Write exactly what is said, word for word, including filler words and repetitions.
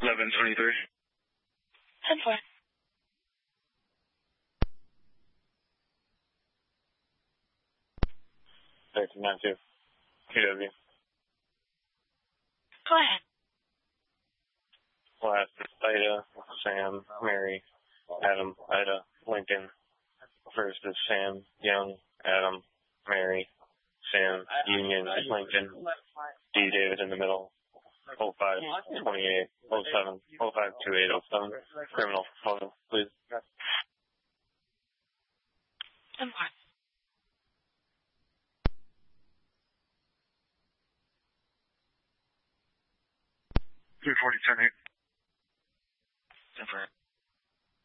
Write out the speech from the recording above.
eleven twenty-three. ten four. thirteen nine two. Q W. Go ahead. Last is Ida, Sam, Mary, Adam, Ida, Lincoln. First is Sam, Young, Adam, Mary, Sam, Union, Lincoln, D. David in the middle. oh five twenty-eight oh seven oh five two eight oh seven. Criminal photo, please. ten four. three forty ten eight. ten four.